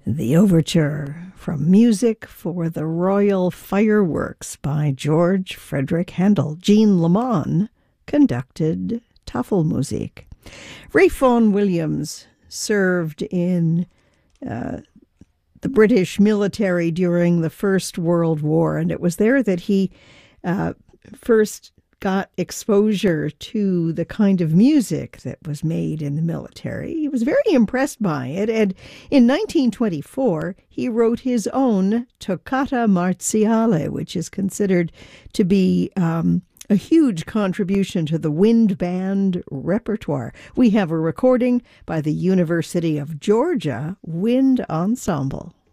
The Overture from Music for the Royal Fireworks by George Frederick Handel. Jean Lamont conducted Tafelmusik. Ralph Vaughan Williams served in the British military during the First World War, and it was there that he first got exposure to the kind of music that was made in the military. He was very impressed by it, and in 1924 he wrote his own Toccata Marziale, which is considered to be a huge contribution to the wind band repertoire. We have a recording by the University of Georgia Wind Ensemble.